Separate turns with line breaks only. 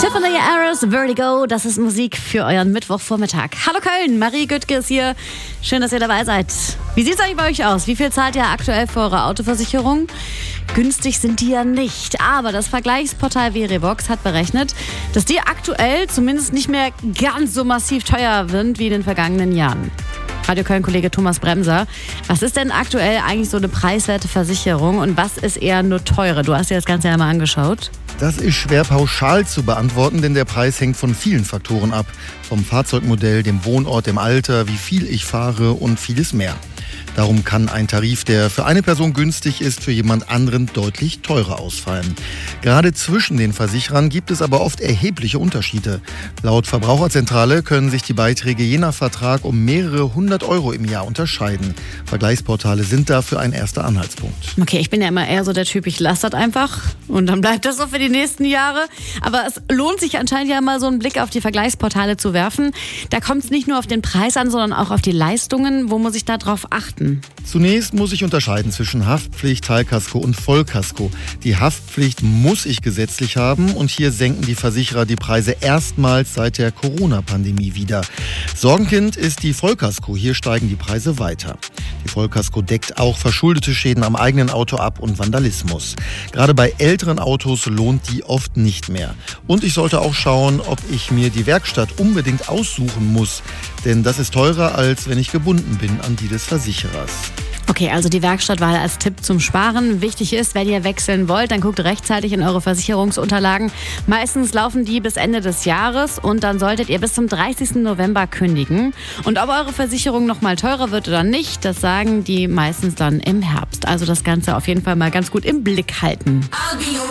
Tiffany Harris, Vertigo, das ist Musik für euren Mittwochvormittag. Hallo Köln, Marie Güttke ist hier. Schön, dass ihr dabei seid. Wie sieht es eigentlich bei euch aus? Wie viel zahlt ihr aktuell für eure Autoversicherung? Günstig sind die ja nicht, aber das Vergleichsportal Verivox hat berechnet, dass die aktuell zumindest nicht mehr ganz so massiv teuer sind wie in den vergangenen Jahren. Radio Köln-Kollege Thomas Bremser, was ist denn aktuell eigentlich so eine preiswerte Versicherung und was ist eher nur teure? Du hast dir das Ganze ja mal angeschaut.
Das ist schwer pauschal zu beantworten, denn der Preis hängt von vielen Faktoren ab. Vom Fahrzeugmodell, dem Wohnort, dem Alter, wie viel ich fahre und vieles mehr. Darum kann ein Tarif, der für eine Person günstig ist, für jemand anderen deutlich teurer ausfallen. Gerade zwischen den Versicherern gibt es aber oft erhebliche Unterschiede. Laut Verbraucherzentrale können sich die Beiträge je nach Vertrag um mehrere 100 € im Jahr unterscheiden. Vergleichsportale sind dafür ein erster Anhaltspunkt.
Okay, ich bin ja immer eher so der Typ, ich lasse das einfach und dann bleibt das so für die nächsten Jahre. Aber es lohnt sich anscheinend ja mal so einen Blick auf die Vergleichsportale zu werfen. Da kommt es nicht nur auf den Preis an, sondern auch auf die Leistungen. Wo muss ich da drauf achten?
Zunächst muss ich unterscheiden zwischen Haftpflicht, Teilkasko und Vollkasko. Die Haftpflicht muss ich gesetzlich haben und hier senken die Versicherer die Preise erstmals seit der Corona-Pandemie wieder. Sorgenkind ist die Vollkasko, hier steigen die Preise weiter. Die Vollkasko deckt auch verschuldete Schäden am eigenen Auto ab und Vandalismus. Gerade bei älteren Autos lohnt die oft nicht mehr. Und ich sollte auch schauen, ob ich mir die Werkstatt unbedingt aussuchen muss, denn das ist teurer, als wenn ich gebunden bin an die des Versicherers.
Okay, also die Werkstattwahl als Tipp zum Sparen. Wichtig ist, wenn ihr wechseln wollt, dann guckt rechtzeitig in eure Versicherungsunterlagen. Meistens laufen die bis Ende des Jahres und dann solltet ihr bis zum 30. November kündigen. Und ob eure Versicherung noch mal teurer wird oder nicht, das sagen die meistens dann im Herbst. Also das Ganze auf jeden Fall mal ganz gut im Blick halten.